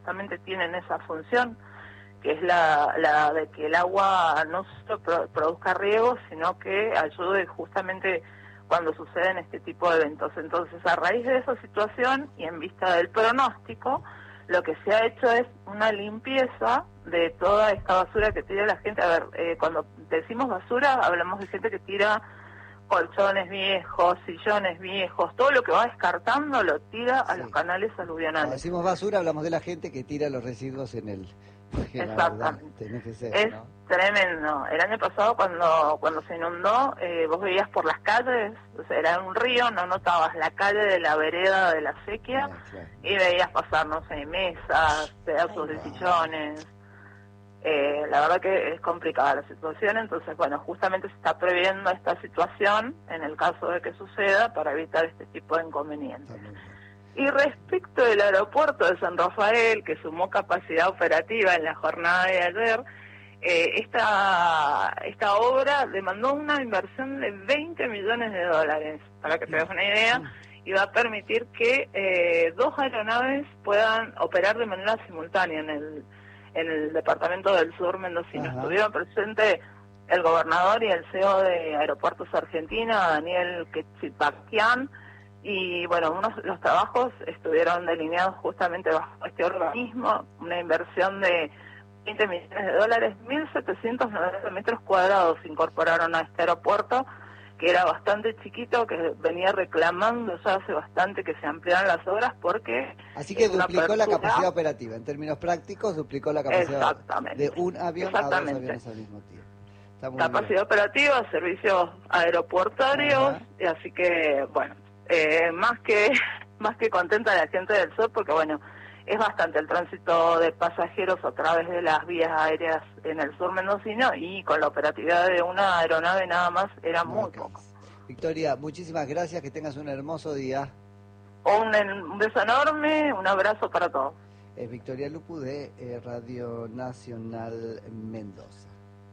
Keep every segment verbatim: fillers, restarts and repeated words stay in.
justamente tienen esa función, que es la, la de que el agua no solo pro, produzca riego, sino que ayude justamente cuando suceden este tipo de eventos. Entonces, a raíz de esa situación y en vista del pronóstico, lo que se ha hecho es una limpieza de toda esta basura que tira la gente. A ver, eh, cuando decimos basura, hablamos de gente que tira colchones viejos, sillones viejos, todo lo que va descartando lo tira a sí. los canales aluvionales. Cuando decimos basura, hablamos de la gente que tira los residuos en el... Exactamente. Verdad, que ser, es ¿no? tremendo. El año pasado cuando cuando se inundó, eh, vos veías por las calles, o sea, era un río, no notabas la calle de la vereda de la sequía, ah, claro. y veías pasar, no sé, mesas, pedazos Ay, de sillones. Eh, la verdad que es complicada la situación, entonces, bueno, justamente se está previendo esta situación en el caso de que suceda para evitar este tipo de inconvenientes. Y respecto del aeropuerto de San Rafael, que sumó capacidad operativa en la jornada de ayer, eh, esta, esta obra demandó una inversión de veinte millones de dólares, para que te des una idea, y va a permitir que eh, dos aeronaves puedan operar de manera simultánea en el, en el departamento del sur mendocino. Ajá. Estuvieron presentes el gobernador y el C E O de Aeropuertos Argentina, Daniel Quetzalcoatl. Y bueno, unos los trabajos estuvieron delineados justamente bajo este organismo, una inversión de veinte millones de dólares, mil setecientos noventa metros cuadrados se incorporaron a este aeropuerto, que era bastante chiquito, que venía reclamando ya hace bastante que se ampliaran las obras porque... Así que duplicó la capacidad operativa, en términos prácticos duplicó la capacidad de un avión a dos aviones al mismo tiempo. Está muy capacidad bien. operativa, servicios aeroportuarios, y así que, bueno... Eh, más que más que contenta la gente del sur porque bueno, es bastante el tránsito de pasajeros a través de las vías aéreas en el sur mendocino y con la operatividad de una aeronave nada más era muy okay. poco. Victoria, muchísimas gracias, que tengas un hermoso día. Un, un beso enorme, un abrazo para todos. Es Victoria Lupu de eh, Radio Nacional Mendoza.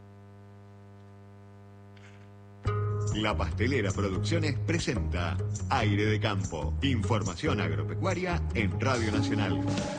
La Pastelera Producciones presenta Aire de Campo. Información agropecuaria en Radio Nacional.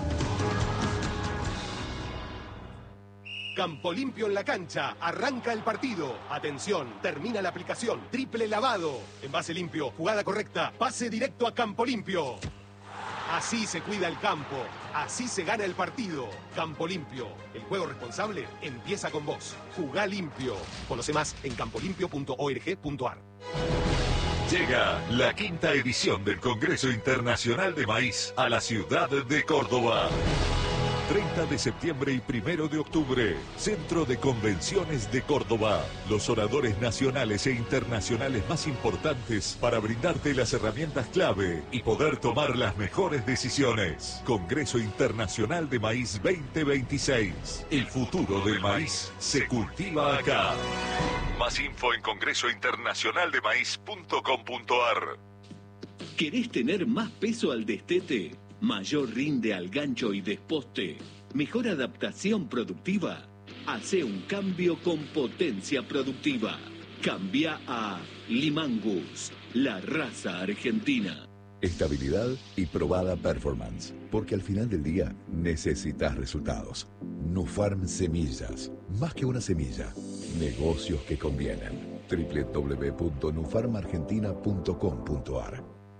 Campo limpio en la cancha. Arranca el partido. Atención, termina la aplicación. Triple lavado. Envase limpio, jugada correcta. Pase directo a Campo Limpio. Así se cuida el campo. Así se gana el partido. Campo Limpio. El juego responsable empieza con vos. Jugá limpio. Conoce más en campolimpio punto org punto ar. Llega la quinta edición del Congreso Internacional de Maíz a la ciudad de Córdoba. treinta de septiembre y primero de octubre, Centro de Convenciones de Córdoba. Los oradores nacionales e internacionales más importantes para brindarte las herramientas clave y poder tomar las mejores decisiones. Congreso Internacional de Maíz veinte veintiséis. El futuro del maíz se cultiva acá. Más info en congreso internacional de maíz punto com punto ar. ¿Querés tener más peso al destete? Mayor rinde al gancho y desposte, mejor adaptación productiva. Hace un cambio con potencia productiva. Cambia a Limangus, la raza argentina. Estabilidad y probada performance, porque al final del día necesitas resultados. Nufarm Semillas, más que una semilla, negocios que convienen. doble u doble u doble u punto nufarm argentina punto com punto ar.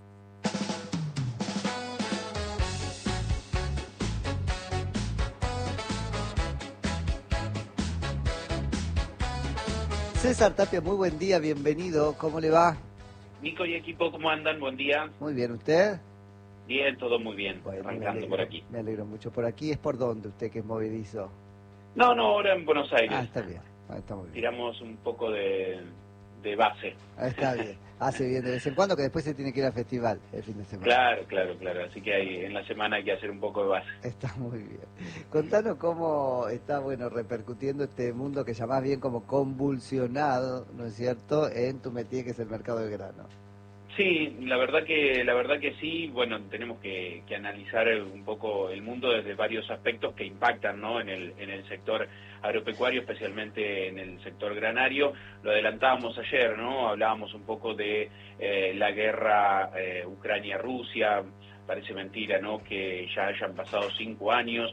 César Tapia, muy buen día, bienvenido, ¿cómo le va? Nico y equipo, ¿cómo andan? Buen día. Muy bien, ¿usted? Bien, todo muy bien, bueno, arrancando alegro, por aquí. Me alegro mucho. ¿Por aquí es por dónde usted que es movedizo? No, no, ahora en Buenos Aires. Ah, está bien, ah, está muy bien. Tiramos un poco de, de base. Ah, está bien, hace bien de vez en cuando, que después se tiene que ir al festival el fin de semana. Claro, claro, claro, así que hay, en la semana hay que hacer un poco de base. Está muy bien. Contanos cómo está, bueno, repercutiendo este mundo que llamás bien como convulsionado, ¿no es cierto?, en tu métier, que es el mercado de grano. Sí, la verdad que la verdad que sí. Bueno, tenemos que, que analizar un poco el mundo desde varios aspectos que impactan, ¿no?, en el en el sector agropecuario, especialmente en el sector granario. Lo adelantábamos ayer, ¿no? Hablábamos un poco de eh, la guerra eh, Ucrania-Rusia. Parece mentira, ¿no?, que ya hayan pasado cinco años